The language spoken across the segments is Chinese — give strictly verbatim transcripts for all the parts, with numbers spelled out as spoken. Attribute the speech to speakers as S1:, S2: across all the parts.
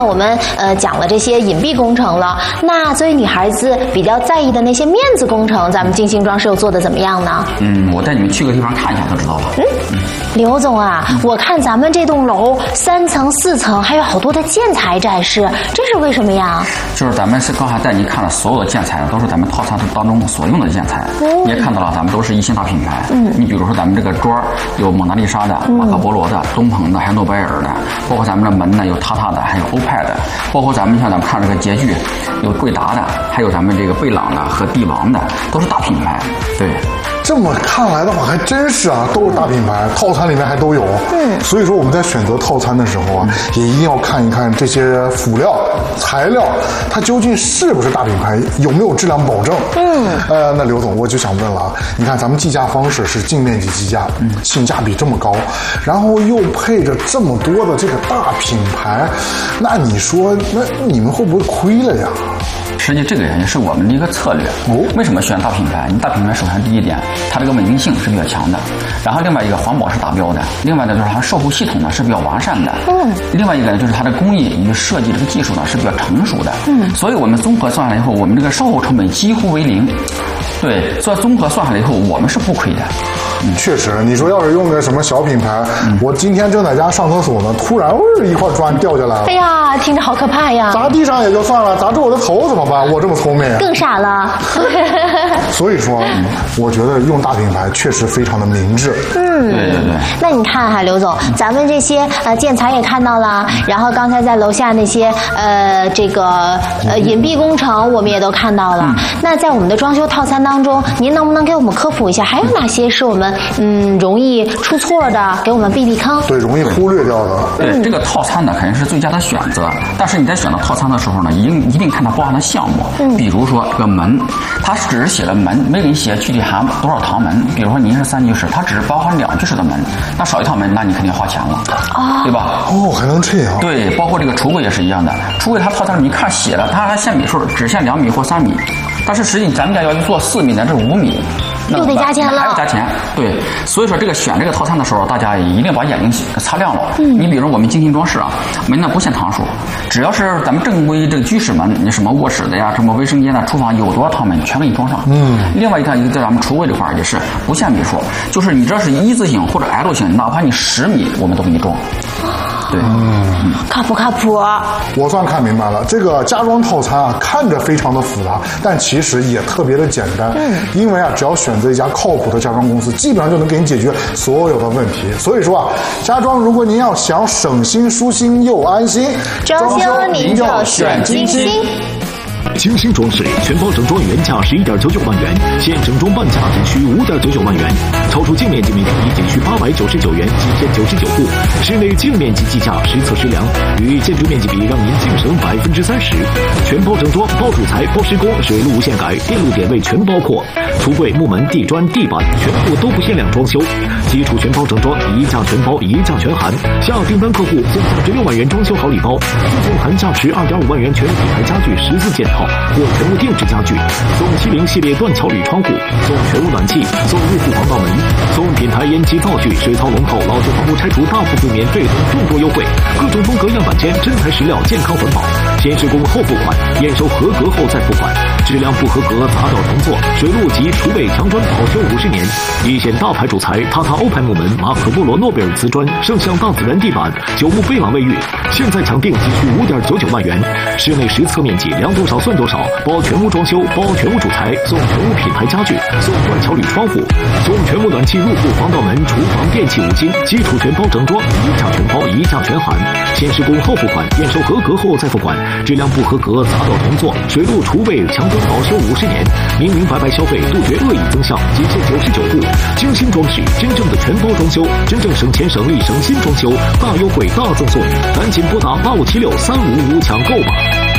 S1: 我们呃讲了这些隐蔽工程了，那作为女孩子比较在意的那些面子工程，咱们精心装饰又做的怎么样呢？
S2: 嗯，我带你们去个地方看一下就知道了。
S1: 嗯，嗯刘总啊，嗯、我看咱们这栋楼三层、四层，还有好多的建材展示，这是为什么呀？
S2: 就是咱们是刚才带你看了所有的建材，都是咱们套餐当中所用的建材。哦、你也看到了，咱们都是一星大品牌。嗯，你比如说咱们这个桌有蒙娜丽莎的、马可波罗的、东鹏的，还有诺贝尔的，包括咱们的门呢有塔塔的，还有欧派的，包括咱们像咱们看这个洁具，有贵达的，还有咱们这个贝朗的和帝王的，都是大品牌。对。
S3: 这么看来的话，还真是啊，都是大品牌，套餐里面还都有。嗯，所以说我们在选择套餐的时候啊，也一定要看一看这些辅料、材料，它究竟是不是大品牌，有没有质量保证。嗯，呃，那刘总，我就想问了啊，你看咱们计价方式是净面积计价，嗯，性价比这么高，然后又配着这么多的这个大品牌，那你说，那你们会不会亏了呀？
S2: 实际这个也是我们的一个策略。哦，为什么选大品牌？你大品牌首先第一点，它这个稳定性是比较强的，然后另外一个环保是达标的，另外呢就是它售后系统呢是比较完善的。嗯，另外一个呢就是它的工艺与设计这个技术呢是比较成熟的。嗯，所以我们综合算下来以后，我们这个售后成本几乎为零。对，所以综合算下来以后，我们是不亏的。
S3: 嗯，确实，你说要是用个什么小品牌，嗯、我今天正在家上厕所呢，突然哦一块砖掉下来了，
S1: 哎呀，听着好可怕呀！
S3: 砸地上也就算了，砸中我的头怎么办？我这么聪明，
S1: 更傻了。
S3: 所以说，嗯、我觉得用大品牌确实非常的明智。
S1: 嗯，
S2: 对对对。
S1: 那你看哈，刘总，咱们这些呃建材也看到了，然后刚才在楼下那些呃这个呃隐蔽工程我们也都看到了。嗯、那在我们的装修套餐当中，您能不能给我们科普一下，还有哪些是我们嗯容易出错的，给我们避避坑？
S3: 对，容易忽略掉的。
S2: 对，嗯、这个套餐呢肯定是最佳的选择，但是你在选择套餐的时候呢，一定一定看它包含的项目。嗯，比如说这个门，它只是写了门，没给你写具体含多少堂门。比如说您是三居室，它只是包含两居室的门，那少一套门，那你肯定花钱了，啊、对吧？
S3: 哦，还能这样？
S2: 对，包括这个橱柜也是一样的，橱柜它套餐里面一看写了，它还限米数，只限两米或三米，但是实际咱们家要去做四米的，这是五米。
S1: 又得加钱了，
S2: 还要加钱，对，所以说这个选这个套餐的时候，大家一定把眼睛擦亮了。嗯，你比如我们精心装饰啊，门呢不限堂数，只要是咱们正规这个居室门，你什么卧室的呀，什么卫生间的、厨房有多少套门，全给你装上。嗯，另外一个一个在咱们橱柜这块也是不限米数，就是你这是一字形或者 L 型，哪怕你十米，我们都给你装。对，
S1: 嗯，靠谱靠谱。
S3: 我算看明白了，这个家装套餐啊，看着非常的复杂，但其实也特别的简单。嗯，因为啊，只要选择一家靠谱的家装公司，基本上就能给你解决所有的问题。所以说啊，家装如果您要想省心、舒心又安心，
S1: 装修您就选精心。
S4: 精心装饰全包整装原价十一点九九万元，现整装半价仅需五点九九万元，超出净面积面积仅需八百九十九元，七天九十九户。室内净面积计价实测实量，与建筑面积比让您净省百分之三十。全包整装，包主材、包施工、水路无限改，电路点位全包括。橱柜、木门、地砖、地板全部都不限量装修。基础全包整装，一价全包，一价全含。下订单客户送价值六万元装修好礼包，送含价值二点五万元全品牌家具十四件套。或全屋定制家具，送七零系列断桥铝窗户，送全屋暖气，送入户防盗门，送品牌烟机道具、水槽龙头、老旧房屋拆除大部分免税等众多优惠，各种风格样板间，真材实料，健康环保，先施工后付款，验收合格后再付款，质量不合格砸掉重做，水路及厨卫墙砖保修五十年，一线大牌主材，塔塔欧派木门、马可波罗诺贝尔瓷砖、圣象大自然地板、九牧贝朗卫浴，现在抢定仅需五点九九万元，室内实测面积量多少算多少，包全屋装修，包全屋主材，送全屋品牌家具，送断桥铝窗户，送全屋暖气入户防盗门，厨房电器五金，基础全包整装，一价全包，一价全含，先施工后付款，验收合格后再付款，质量不合格砸掉重做，水路厨卫墙砖保修五十年，明明白白消费，杜绝恶意增项，仅限九十九户，精心装饰，真正的全包装修，真正省钱省力省心装修，大优惠大赠送，赶紧拨打八五七六三五五抢购吧。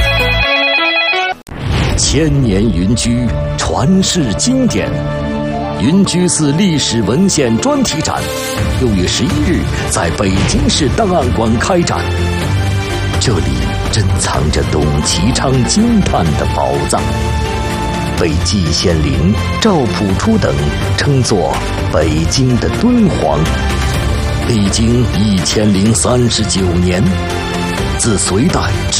S5: 千年云居，传世经典。云居寺历史文献专题展，六月十一日在北京市档案馆开展。这里珍藏着董其昌惊叹的宝藏，被季羡林、赵朴初等称作北京的敦煌。历经一千零三十九年，自隋代至